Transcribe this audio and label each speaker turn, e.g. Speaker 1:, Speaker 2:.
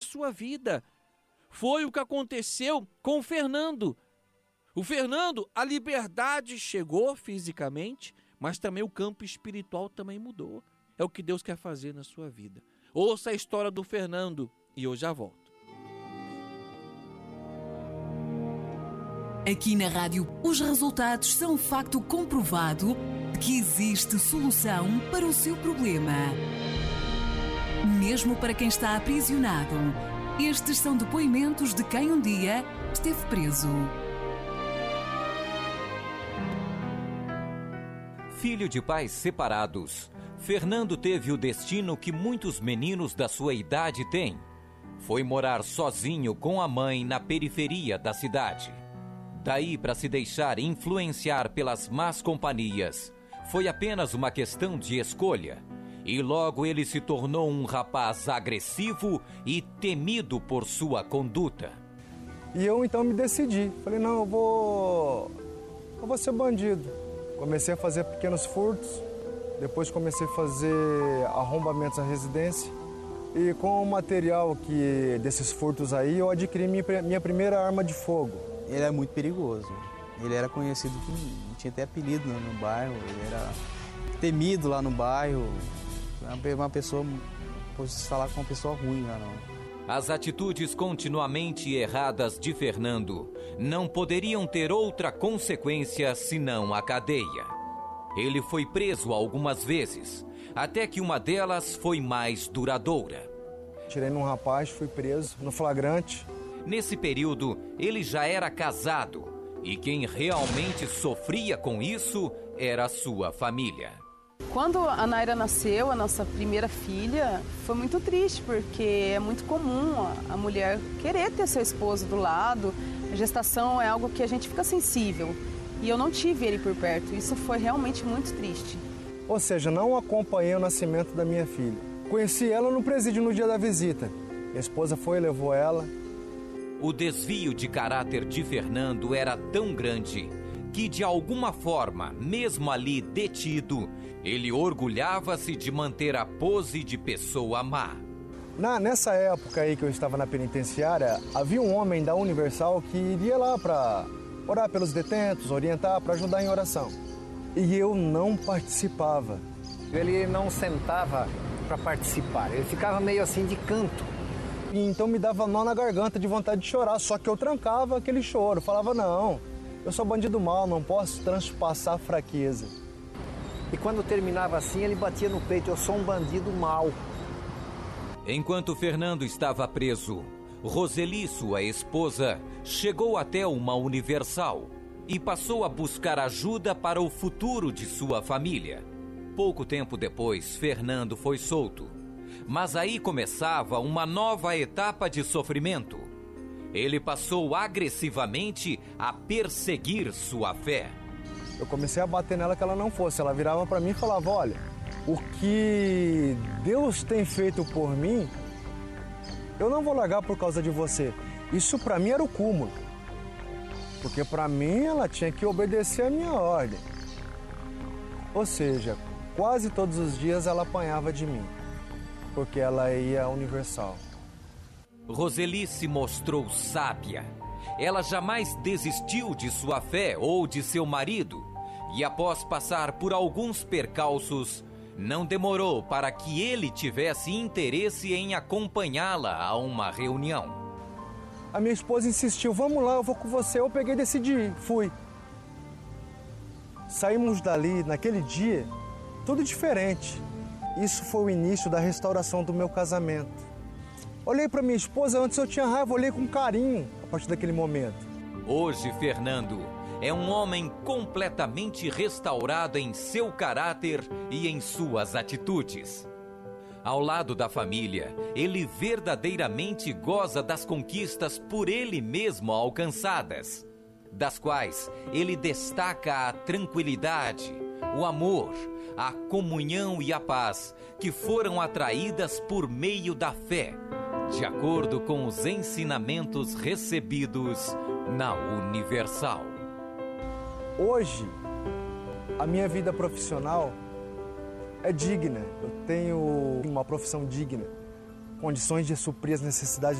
Speaker 1: sua vida. Foi o que aconteceu com o Fernando. O Fernando, a liberdade chegou fisicamente, mas também o campo espiritual também mudou. É o que Deus quer fazer na sua vida. Ouça a história do Fernando e eu já volto.
Speaker 2: Aqui na rádio, os resultados são facto comprovado de que existe solução para o seu problema. Mesmo para quem está aprisionado, estes são depoimentos de quem um dia esteve preso.
Speaker 3: Filho de pais separados, Fernando teve o destino que muitos meninos da sua idade têm. Foi morar sozinho com a mãe na periferia da cidade. Daí para se deixar influenciar pelas más companhias, foi apenas uma questão de escolha. E logo ele se tornou um rapaz agressivo e temido por sua conduta.
Speaker 4: E eu então me decidi. Falei, não, eu vou ser bandido. Comecei a fazer pequenos furtos, depois comecei a fazer arrombamentos à residência. E com o material desses furtos aí, eu adquiri minha primeira arma de fogo.
Speaker 5: Ele é muito perigoso. Ele era conhecido, tinha até apelido no bairro, ele era temido lá no bairro. Uma pessoa, posso falar com uma pessoa ruim lá não.
Speaker 3: As atitudes continuamente erradas de Fernando não poderiam ter outra consequência senão a cadeia. Ele foi preso algumas vezes, até que uma delas foi mais duradoura.
Speaker 4: Tirei num rapaz, fui preso no flagrante.
Speaker 3: Nesse período, ele já era casado e quem realmente sofria com isso era a sua família.
Speaker 6: Quando a Naira nasceu, a nossa primeira filha, foi muito triste, porque é muito comum a mulher querer ter seu esposo do lado. A gestação é algo que a gente fica sensível. E eu não tive ele por perto. Isso foi realmente muito triste.
Speaker 4: Ou seja, não acompanhei o nascimento da minha filha. Conheci ela no presídio no dia da visita. Minha esposa foi e levou ela.
Speaker 3: O desvio de caráter de Fernando era tão grande que, de alguma forma, mesmo ali detido, ele orgulhava-se de manter a pose de pessoa má.
Speaker 4: Nessa época aí que eu estava na penitenciária, havia um homem da Universal que iria lá para orar pelos detentos, orientar, para ajudar em oração. E eu não participava.
Speaker 7: Ele não sentava para participar, ele ficava meio assim de canto.
Speaker 4: E então me dava nó na garganta de vontade de chorar, só que eu trancava aquele choro, falava, não, eu sou bandido mau, não posso transpassar fraqueza.
Speaker 7: E quando terminava assim, ele batia no peito, eu sou um bandido mau.
Speaker 3: Enquanto Fernando estava preso, Roseli, sua esposa, chegou até uma Universal e passou a buscar ajuda para o futuro de sua família. Pouco tempo depois, Fernando foi solto. Mas aí começava uma nova etapa de sofrimento. Ele passou agressivamente a perseguir sua fé.
Speaker 4: Eu comecei a bater nela que ela não fosse. Ela virava para mim e falava, olha, o que Deus tem feito por mim, eu não vou largar por causa de você. Isso para mim era o cúmulo. Porque para mim ela tinha que obedecer a minha ordem. Ou seja, quase todos os dias ela apanhava de mim. Porque ela ia à Universal.
Speaker 3: Roseli se mostrou sábia. Ela jamais desistiu de sua fé ou de seu marido. E após passar por alguns percalços, não demorou para que ele tivesse interesse em acompanhá-la a uma reunião.
Speaker 4: A minha esposa insistiu, vamos lá, eu vou com você. Eu peguei e decidi, fui. Saímos dali, naquele dia, tudo diferente. Isso foi o início da restauração do meu casamento. Olhei para minha esposa, antes eu tinha raiva, olhei com carinho a partir daquele momento.
Speaker 3: Hoje, Fernando é um homem completamente restaurado em seu caráter e em suas atitudes. Ao lado da família, ele verdadeiramente goza das conquistas por ele mesmo alcançadas, das quais ele destaca a tranquilidade, o amor, a comunhão e a paz que foram atraídas por meio da fé, de acordo com os ensinamentos recebidos na Universal.
Speaker 4: Hoje, a minha vida profissional é digna. Eu tenho uma profissão digna, condições de suprir as necessidades